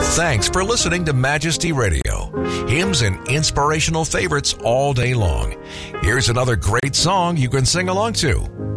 Thanks for listening to Majesty Radio. Hymns and inspirational favorites all day long. Here's another great song you can sing along to.